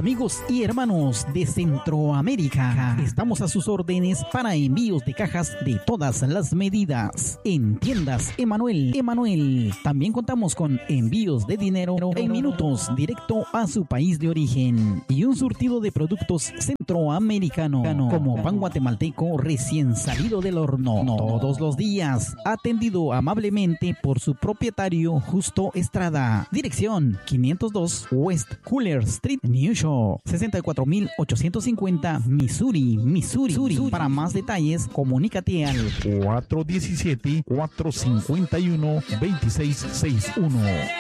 Amigos y hermanos de Centroamérica, estamos a sus órdenes para envíos de cajas de todas las medidas. En tiendas Emanuel. También contamos con envíos de dinero en minutos directo a su país de origen y un surtido de productos centroamericanos como pan guatemalteco recién salido del horno todos los días, atendido amablemente por su propietario Justo Estrada. Dirección 502 West Cooler Street, New York, 64850 Missouri. Para más detalles, comunícate al 417-451-2661.